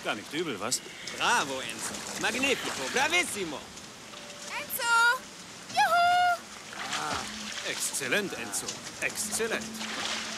Gar nicht übel, was? Bravo, Enzo. Magnifico. Bravissimo. Enzo! Juhu! Exzellent, Enzo. Exzellent.